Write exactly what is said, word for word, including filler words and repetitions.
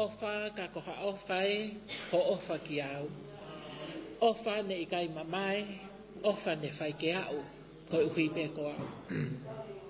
ofa ka ko ha ofa e ho ofa ki au ofa ne i kai mamai ofa ne fai ke au ko hui pe ko au